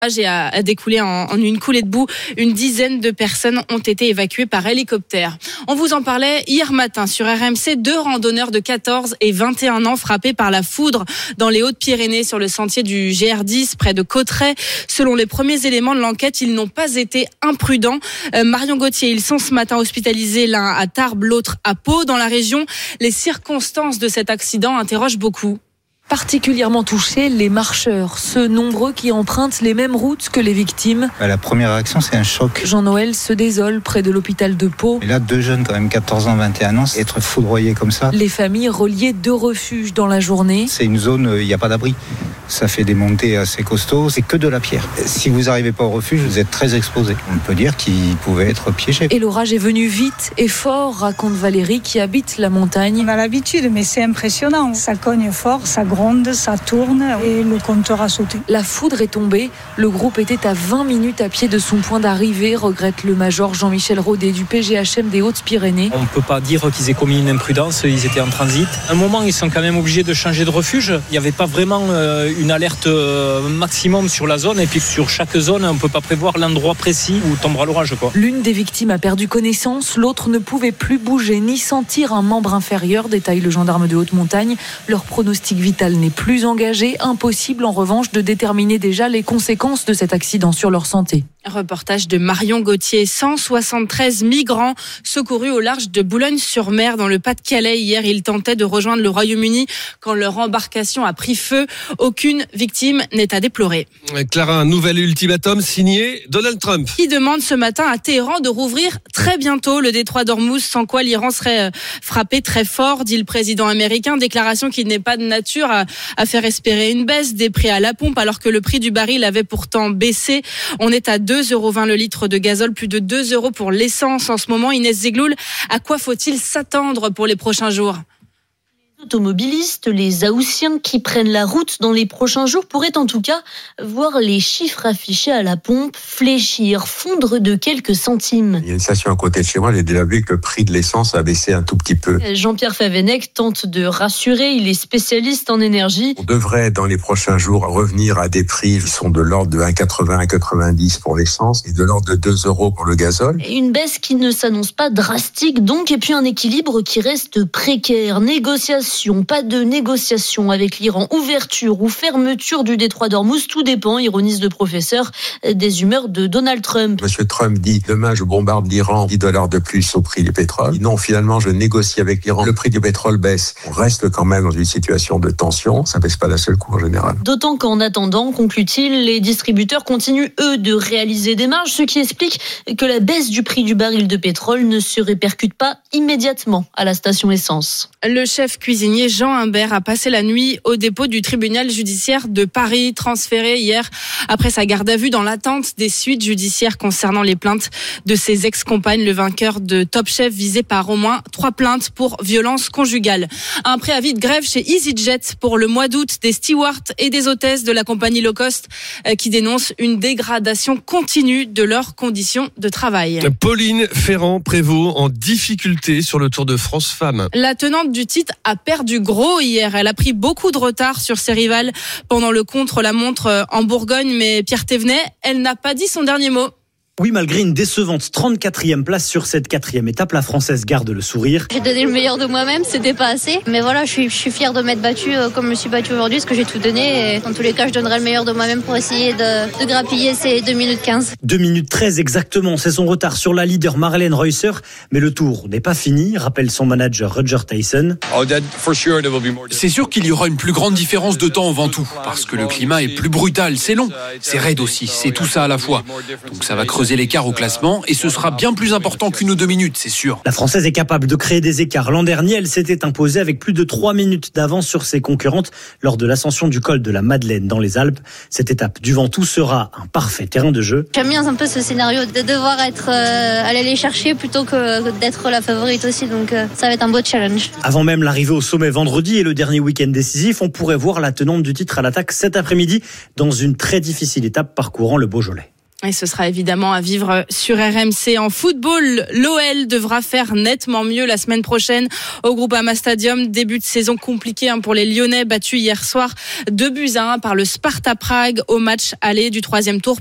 Et a découlé en une coulée de boue. Une dizaine de personnes ont été évacuées par hélicoptère. On vous en parlait hier matin sur RMC. 2 randonneurs de 14 et 21 ans frappés par la foudre dans les Hautes-Pyrénées sur le sentier du GR10 près de Cauterets. Selon les premiers éléments de l'enquête, ils n'ont pas été imprudents. Marion Gauthier, ils sont ce matin hospitalisés, l'un à Tarbes, l'autre à Pau. Dans la région, les circonstances de cet accident interrogent beaucoup. Particulièrement touchés, les marcheurs, ceux nombreux qui empruntent les mêmes routes que les victimes. La première réaction, c'est un choc. Jean-Noël se désole près de l'hôpital de Pau. Et là, 2 jeunes, quand même 14 ans, 21 ans, être foudroyés comme ça. Les familles reliées 2 refuges dans la journée. C'est une zone, il n'y a pas d'abri. Ça fait des montées assez costauds, c'est que de la pierre. Si vous n'arrivez pas au refuge, vous êtes très exposé. On peut dire qu'ils pouvaient être piégés. Et l'orage est venu vite et fort, raconte Valérie qui habite la montagne. On a l'habitude, mais c'est impressionnant. Ça cogne fort, ça gronde, ça tourne et le compteur a sauté. La foudre est tombée. Le groupe était à 20 minutes à pied de son point d'arrivée, regrette le major Jean-Michel Rodet du PGHM des Hautes-Pyrénées. On ne peut pas dire qu'ils aient commis une imprudence, ils étaient en transit. À un moment, ils sont quand même obligés de changer de refuge. Il n'y avait pas vraiment une alerte maximum sur la zone. Et puis sur chaque zone, on ne peut pas prévoir l'endroit précis où tombera l'orage. L'une des victimes a perdu connaissance, l'autre ne pouvait plus bouger ni sentir un membre inférieur, détaille le gendarme de haute montagne. Leur pronostic vital n'est plus engagé. Impossible en revanche de déterminer déjà les conséquences de cet accident sur leur santé. Reportage de Marion Gauthier. 173 migrants secourus au large de Boulogne-sur-Mer dans le Pas-de-Calais. Hier, ils tentaient de rejoindre le Royaume-Uni quand leur embarcation a pris feu. Aucune victime n'est à déplorer. Clara, un nouvel ultimatum signé Donald Trump. Qui demande ce matin à Téhéran de rouvrir très bientôt le détroit d'Ormuz, sans quoi l'Iran serait frappé très fort, dit le président américain. Déclaration qui n'est pas de nature à faire espérer une baisse des prix à la pompe, alors que le prix du baril avait pourtant baissé. On est à 2,20 € le litre de gazole, plus de 2 € pour l'essence en ce moment. Inès Zegloul, à quoi faut-il s'attendre pour les prochains jours ? Automobilistes, les Haussiens qui prennent la route dans les prochains jours pourraient en tout cas voir les chiffres affichés à la pompe fléchir, fondre de quelques centimes. Il y a une station à côté de chez moi, j'ai déjà vu que le prix de l'essence a baissé un tout petit peu. Jean-Pierre Favennec tente de rassurer, il est spécialiste en énergie. On devrait dans les prochains jours revenir à des prix qui sont de l'ordre de 1,80, 1,90 pour l'essence et de l'ordre de 2 € pour le gazole. Et une baisse qui ne s'annonce pas drastique donc, et puis un équilibre qui reste précaire. Pas de négociation avec l'Iran, ouverture ou fermeture du détroit d'Ormuz, tout dépend, ironise le professeur, des humeurs de Donald Trump. Monsieur Trump dit, demain je bombarde l'Iran, 10 $ de plus au prix du pétrole. Non, finalement je négocie avec l'Iran, le prix du pétrole baisse. On reste quand même dans une situation de tension, ça baisse pas d'un seul coup en général. D'autant qu'en attendant, conclut-il, les distributeurs continuent eux de réaliser des marges, ce qui explique que la baisse du prix du baril de pétrole ne se répercute pas immédiatement à la station essence. Le chef cuisinier Jean Humbert a passé la nuit au dépôt du tribunal judiciaire de Paris, transféré hier après sa garde à vue dans l'attente des suites judiciaires concernant les plaintes de ses ex-compagnes. Le vainqueur de Top Chef visé par au moins 3 plaintes pour violence conjugale. Un préavis de grève chez EasyJet pour le mois d'août des stewards et des hôtesses de la compagnie low cost qui dénoncent une dégradation continue de leurs conditions de travail. Pauline Ferrand-Prévot en difficulté sur le Tour de France Femmes. La tenante du titre a perdu gros hier. Elle a pris beaucoup de retard sur ses rivales pendant le contre-la-montre en Bourgogne. Mais Pierre Thévenet, elle n'a pas dit son dernier mot. Oui, malgré une décevante 34e place sur cette 4e étape, la Française garde le sourire. J'ai donné le meilleur de moi-même, c'était pas assez. Mais voilà, je suis fière de m'être battue comme je me suis battue aujourd'hui, parce que j'ai tout donné. Et dans tous les cas, je donnerai le meilleur de moi-même pour essayer de grappiller ces 2 minutes 15. 2 minutes 13 exactement, c'est son retard sur la leader Marlène Reusser. Mais le tour n'est pas fini, rappelle son manager Roger Tyson. C'est sûr qu'il y aura une plus grande différence de temps au Ventoux, parce que le climat est plus brutal, c'est long, c'est raide aussi, c'est tout ça à la fois. Donc ça va creuser l'écart au classement et ce sera bien plus important qu'1 ou 2 minutes, c'est sûr. La Française est capable de créer des écarts. L'an dernier, elle s'était imposée avec plus de 3 minutes d'avance sur ses concurrentes lors de l'ascension du col de la Madeleine dans les Alpes. Cette étape du Ventoux sera un parfait terrain de jeu. J'aime bien un peu ce scénario de devoir aller les chercher plutôt que d'être la favorite aussi, donc ça va être un beau challenge. Avant même l'arrivée au sommet vendredi et le dernier week-end décisif, on pourrait voir la tenante du titre à l'attaque cet après-midi dans une très difficile étape parcourant le Beaujolais. Et ce sera évidemment à vivre sur RMC. En football, l'OL devra faire nettement mieux la semaine prochaine au Groupama Stadium. Début de saison compliqué pour les Lyonnais, battus hier soir 2-1 par le Sparta Prague au match aller du 3e tour.